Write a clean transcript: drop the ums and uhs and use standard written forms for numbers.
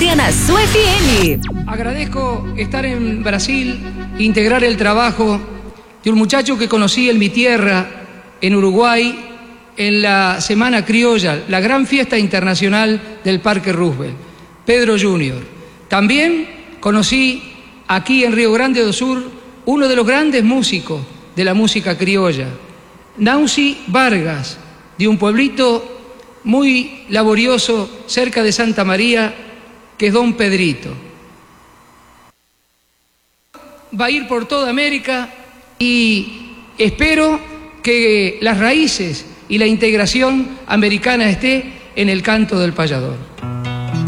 Adriana Su FM. Agradezco estar en Brasil, integrar el trabajo de un muchacho que conocí en mi tierra, en Uruguay, en la Semana Criolla, la gran fiesta internacional del Parque Roosevelt, Pedro Junior. También conocí aquí en Río Grande do Sur uno de los grandes músicos de la música criolla, Nauci Vargas, de un pueblito muy laborioso cerca de Santa María, que es Don Pedrito. Va a ir por toda América y espero que las raíces y la integración americana esté en el canto del payador.